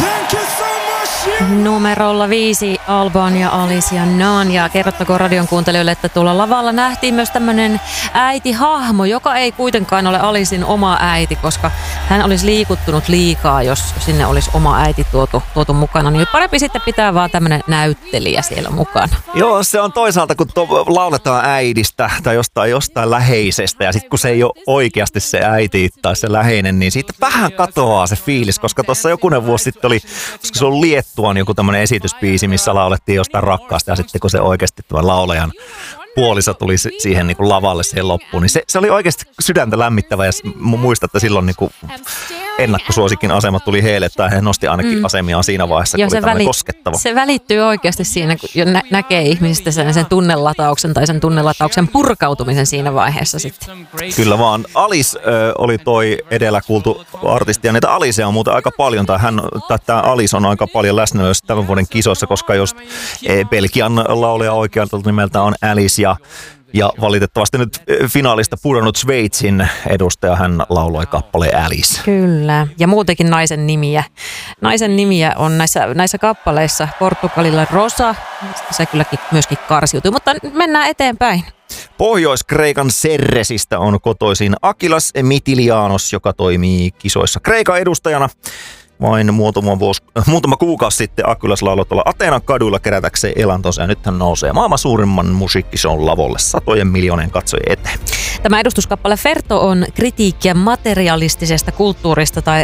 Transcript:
Numerolla 5 Alban ja Alicia Nunn. Ja kerrottakoon radion kuuntelijoille, että tuolla lavalla nähtiin myös tämmöinen äitihahmo, joka ei kuitenkaan ole Alicen oma äiti, koska hän olisi liikuttunut liikaa, jos sinne olisi oma äiti tuotu mukana. Niin parempi sitten pitää vaan tämmöinen näyttelijä siellä mukana. Joo, se on toisaalta, kun lauletaan äidistä tai jostain läheisestä ja sitten kun se ei ole oikeasti se äiti tai se läheinen, niin siitä vähän katoaa se fiilis, koska tuossa jokunen vuosi sitten oli, koska se on Liettuan joku tämmöinen esitysbiisi, missä laulettiin jostain rakkaasta ja sitten kun se oikeasti tuon laulajan puoliso tuli siihen niin kuin lavalle siihen loppuun, niin se oli oikeasti sydäntä lämmittävä ja muistan, että silloin niin kuin ennakkosuosikin asema tuli heille, tai he nosti ainakin asemiaan siinä vaiheessa, kun oli tämmöinen koskettava. Se välittyy oikeasti siinä, kun näkee ihmisistä sen tunnelatauksen tai sen tunnelatauksen purkautumisen siinä vaiheessa sitten. Kyllä vaan. Alice oli toi edellä kuultu artisti, ja niitä Alicea on muuten aika paljon, tai tämä Alice on aika paljon läsnä myös tämän vuoden kisoissa, koska just Belgian laulaja oikealta nimeltä on Alice, ja valitettavasti nyt finaalista pudonnut Sveitsin edustaja, hän lauloi kappaleen Alice. Kyllä, ja muutenkin naisen nimiä on näissä kappaleissa. Portugalilla Rosa, se kylläkin myöskin karsiutui, mutta mennään eteenpäin. Pohjois-Kreikan Serresistä on kotoisin Akilas Mitilianos, joka toimii kisoissa Kreikan edustajana. Vain muutama kuukausi sitten Akilas lauloi tuolla Ateenan kaduilla kerätäkseen elantonsa, ja nyt hän nousee maailman suurimman musiikkishown lavolle satojen miljoonien katsojien eteen. Tämä edustuskappale Ferto on kritiikkiä materialistisesta kulttuurista tai